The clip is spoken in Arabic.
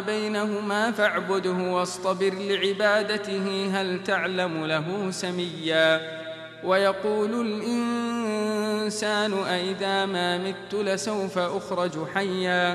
بينهما فاعبده واصطبر لعبادته هل تعلم له سميا ويقول الإنسان أإذا ما مت لسوف أخرج حيا